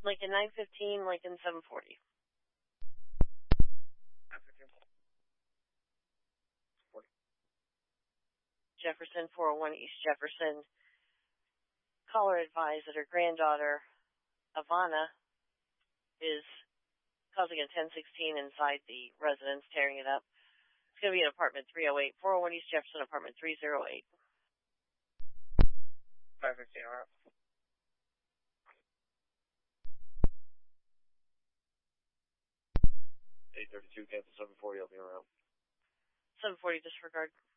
Lincoln 915, Lincoln 740. 915. 40. Jefferson 401 East Jefferson. Caller advised that her granddaughter, Ivana, is causing a 1016 inside the residence, tearing it up. It's going to be in apartment 308, 401 East Jefferson, apartment 308. 515, all right. 832, cancel 740, I'll be around. 740, disregard.